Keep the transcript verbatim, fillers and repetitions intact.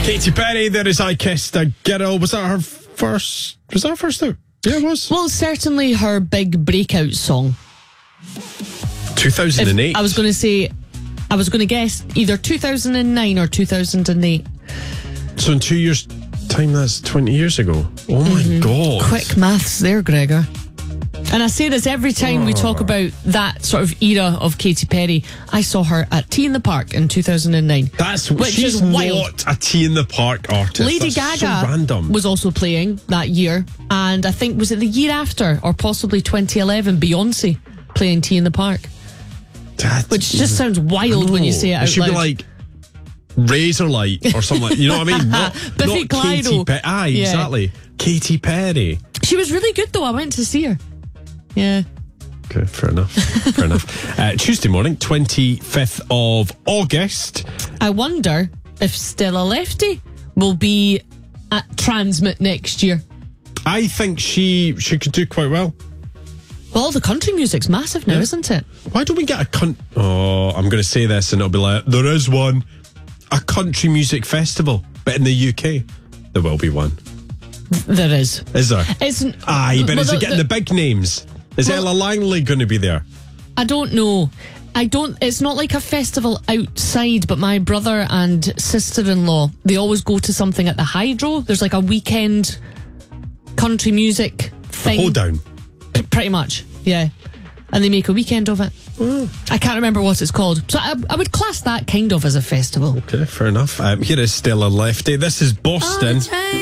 Katy Perry, There Is I Kissed a Girl. Was that her first? Was that her first out? Yeah, it was. Well, certainly her big breakout song. two thousand eight. If I was going to say, I was going to guess either two thousand nine or two thousand eight. So in two years' time, that's twenty years ago. Oh my mm-hmm. God. Quick maths there, Gregor. And I say this every time oh. we talk about that sort of era of Katy Perry. I saw her at Tea in the Park in two thousand nine. That's which she's is wild. Not a Tea in the Park artist. Lady That's Gaga so random. was also playing that year, and I think was it the year after, or possibly twenty eleven, Beyonce playing Tea in the Park. That's, which just sounds wild when you say it out loud. It should loud. be like Razorlight or something like, you know what I mean? Not, Biffy not Katy Perry. Aye, yeah. exactly. Katy Perry. She was really good though. I went to see her. Yeah. Okay, fair enough. Fair enough. Uh, Tuesday morning, twenty-fifth of August. I wonder if Stella Lefty will be at Transmit next year. I think she she could do quite well. Well, the country music's massive now, yeah. isn't it? Why don't we get a cunt? Oh, I'm going to say this and it'll be like, there is one. A country music festival. But in the U K, there will be one. There is. Is there? It's, Aye, but well, is the, it getting the, the big names? Is well, Ella Langley going to be there? I don't know. I don't. It's not like a festival outside, but my brother and sister-in-law, they always go to something at the Hydro. There's like a weekend country music thing. Hold down. P- pretty much, yeah. And they make a weekend of it. Oh. I can't remember what it's called. So I, I would class that kind of as a festival. Okay, fair enough. Um, here is Stella Lefty. This is Boston.